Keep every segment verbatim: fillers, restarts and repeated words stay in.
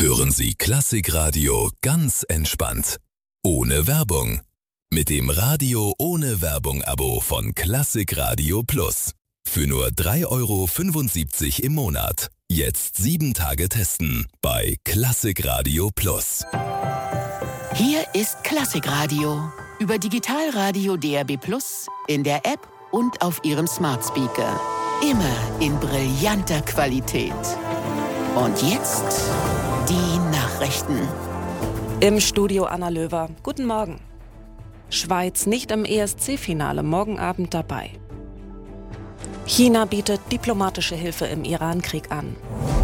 Hören Sie Klassikradio ganz entspannt. Ohne Werbung. Mit dem Radio ohne Werbung-Abo von Klassikradio Plus. Für nur drei Euro fünfundsiebzig im Monat. Jetzt sieben Tage testen bei Klassikradio Plus. Hier ist Klassikradio. Über Digitalradio D A B Plus, in der App und auf Ihrem Smart Speaker. Immer in brillanter Qualität. Und jetzt die Nachrichten. Im Studio Anna Löwer. Guten Morgen. Schweiz nicht im E S C-Finale, morgen Abend dabei. China bietet diplomatische Hilfe im Iran-Krieg an.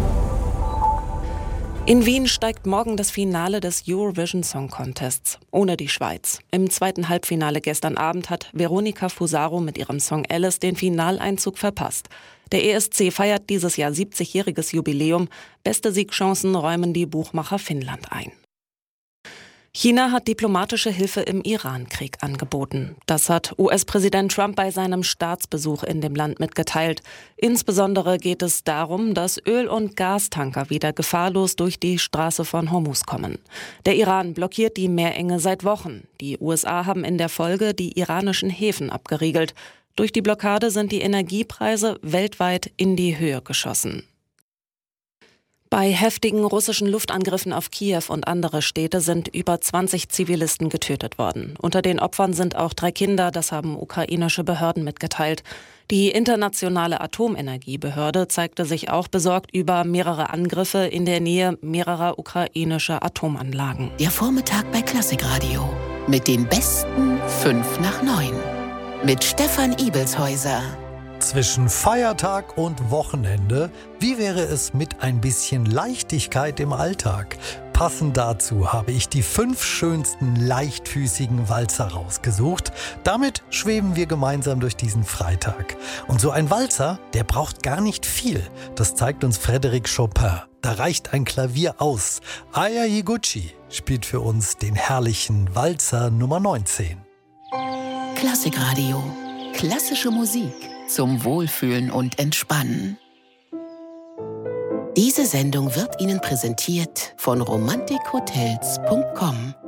In Wien steigt morgen das Finale des Eurovision Song Contests, ohne die Schweiz. Im zweiten Halbfinale gestern Abend hat Veronica Fusaro mit ihrem Song Alice den Finaleinzug verpasst. Der E S C feiert dieses Jahr siebzigjähriges Jubiläum. Beste Siegchancen räumen die Buchmacher Finnland ein. China hat diplomatische Hilfe im Iran-Krieg angeboten. Das hat U S-Präsident Trump bei seinem Staatsbesuch in dem Land mitgeteilt. Insbesondere geht es darum, dass Öl- und Gastanker wieder gefahrlos durch die Straße von Hormuz kommen. Der Iran blockiert die Meerenge seit Wochen. Die U S A haben in der Folge die iranischen Häfen abgeriegelt. Durch die Blockade sind die Energiepreise weltweit in die Höhe geschossen. Bei heftigen russischen Luftangriffen auf Kiew und andere Städte sind über zwanzig Zivilisten getötet worden. Unter den Opfern sind auch drei Kinder, das haben ukrainische Behörden mitgeteilt. Die internationale Atomenergiebehörde zeigte sich auch besorgt über mehrere Angriffe in der Nähe mehrerer ukrainischer Atomanlagen. Der Vormittag bei Klassikradio mit den besten fünf nach neun. Mit Stefan Ibelshäuser. Zwischen Feiertag und Wochenende, wie wäre es mit ein bisschen Leichtigkeit im Alltag? Passend dazu habe ich die fünf schönsten leichtfüßigen Walzer rausgesucht. Damit schweben wir gemeinsam durch diesen Freitag. Und so ein Walzer, der braucht gar nicht viel. Das zeigt uns Frédéric Chopin. Da reicht ein Klavier aus. Aya Higuchi spielt für uns den herrlichen Walzer Nummer neunzehn. Klassikradio. Klassische Musik zum Wohlfühlen und Entspannen. Diese Sendung wird Ihnen präsentiert von romantik hotels punkt com.